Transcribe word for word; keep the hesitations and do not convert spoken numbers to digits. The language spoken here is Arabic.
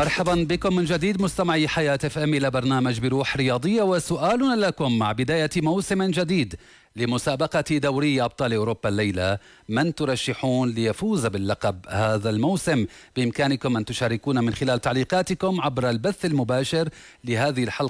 مرحبا بكم من جديد مستمعي حياة اف ام إلى برنامج بروح رياضية، وسؤالنا لكم مع بداية موسم جديد لمسابقة دوري أبطال أوروبا الليلة: من ترشحون ليفوز باللقب هذا الموسم؟ بإمكانكم أن تشاركونا من خلال تعليقاتكم عبر البث المباشر لهذه الحلقة